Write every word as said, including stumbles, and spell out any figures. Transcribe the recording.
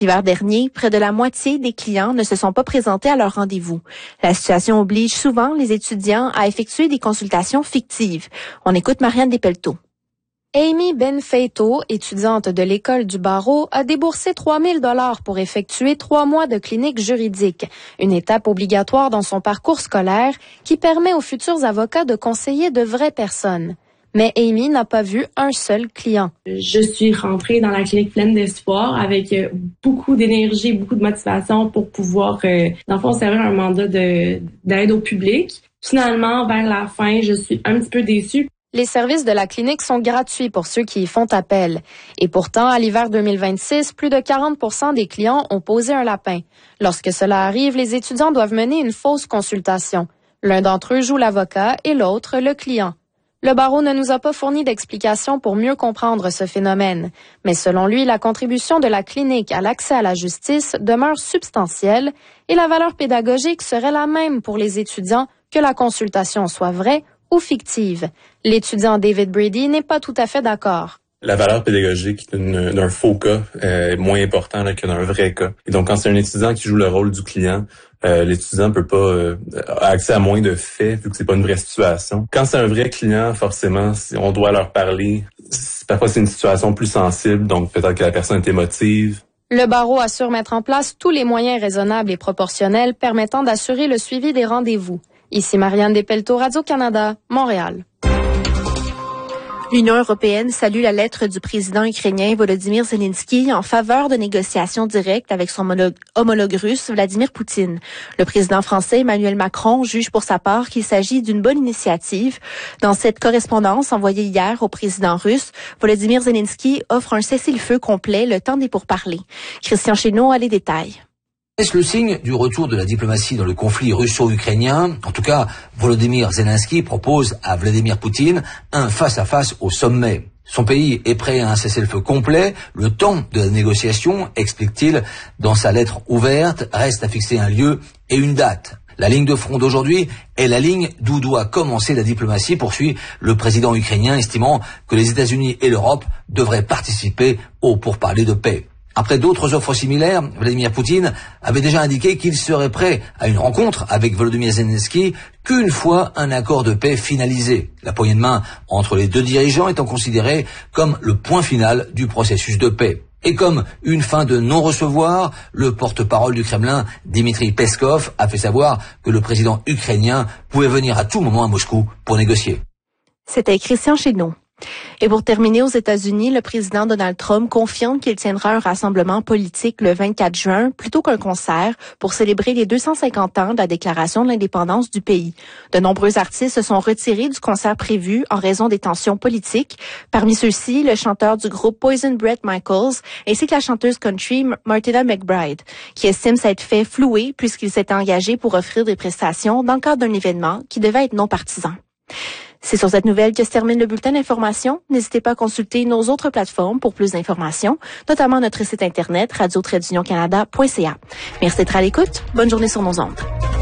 L'hiver dernier, près de la moitié des clients ne se sont pas présentés à leur rendez-vous. La situation oblige souvent les étudiants à effectuer des consultations fictives. On écoute Marianne Despelteaux. Amy Benfeito, étudiante de l'école du barreau, a déboursé trois mille dollars pour effectuer trois mois de clinique juridique, une étape obligatoire dans son parcours scolaire qui permet aux futurs avocats de conseiller de vraies personnes. Mais Amy n'a pas vu un seul client. Je suis rentrée dans la clinique pleine d'espoir avec beaucoup d'énergie, beaucoup de motivation pour pouvoir, euh, dans le fond, servir un mandat de, d'aide au public. Finalement, vers la fin, je suis un petit peu déçue. Les services de la clinique sont gratuits pour ceux qui y font appel. Et pourtant, à l'hiver deux mille vingt-six, plus de quarante pour cent des clients ont posé un lapin. Lorsque cela arrive, les étudiants doivent mener une fausse consultation. L'un d'entre eux joue l'avocat et l'autre le client. Le barreau ne nous a pas fourni d'explications pour mieux comprendre ce phénomène. Mais selon lui, la contribution de la clinique à l'accès à la justice demeure substantielle et la valeur pédagogique serait la même pour les étudiants que la consultation soit vraie ou fictive. L'étudiant David Brady n'est pas tout à fait d'accord. La valeur pédagogique d'une, d'un faux cas est moins importante là, que d'un vrai cas. Et donc, quand c'est un étudiant qui joue le rôle du client, euh, l'étudiant peut pas euh, a accès à moins de faits vu que c'est pas une vraie situation. Quand c'est un vrai client, forcément, on doit leur parler. Parfois, c'est une situation plus sensible, donc peut-être que la personne est émotive. Le barreau assure mettre en place tous les moyens raisonnables et proportionnels permettant d'assurer le suivi des rendez-vous. Ici Marianne Despelteaux, Radio-Canada, Montréal. L'Union européenne salue la lettre du président ukrainien Volodymyr Zelensky en faveur de négociations directes avec son homologue, homologue russe Vladimir Poutine. Le président français Emmanuel Macron juge pour sa part qu'il s'agit d'une bonne initiative. Dans cette correspondance envoyée hier au président russe, Volodymyr Zelensky offre un cessez-le-feu complet le temps des pourparlers. Christian Chénaud a les détails. Est-ce le signe du retour de la diplomatie dans le conflit russo-ukrainien? En tout cas, Volodymyr Zelensky propose à Vladimir Poutine un face-à-face au sommet. Son pays est prêt à un cessez-le-feu complet. Le temps de la négociation, explique-t-il dans sa lettre ouverte, reste à fixer un lieu et une date. La ligne de front d'aujourd'hui est la ligne d'où doit commencer la diplomatie, poursuit le président ukrainien, estimant que les États-Unis et l'Europe devraient participer aux pourparlers de paix. Après d'autres offres similaires, Vladimir Poutine avait déjà indiqué qu'il serait prêt à une rencontre avec Volodymyr Zelensky qu'une fois un accord de paix finalisé. La poignée de main entre les deux dirigeants étant considérée comme le point final du processus de paix. Et comme une fin de non-recevoir, le porte-parole du Kremlin, Dmitri Peskov, a fait savoir que le président ukrainien pouvait venir à tout moment à Moscou pour négocier. C'était Christian Chénaud. Et pour terminer, aux États-Unis, le président Donald Trump confirme qu'il tiendra un rassemblement politique le vingt-quatre juin plutôt qu'un concert pour célébrer les deux cent cinquante ans de la déclaration de l'indépendance du pays. De nombreux artistes se sont retirés du concert prévu en raison des tensions politiques. Parmi ceux-ci, le chanteur du groupe Poison Brett Michaels ainsi que la chanteuse country Martina McBride, qui estime s'être fait flouer puisqu'il s'était engagé pour offrir des prestations dans le cadre d'un événement qui devait être non partisan. C'est sur cette nouvelle que se termine le bulletin d'information. N'hésitez pas à consulter nos autres plateformes pour plus d'informations, notamment notre site internet radio tiret union canada point c a. Merci d'être à l'écoute. Bonne journée sur nos ondes.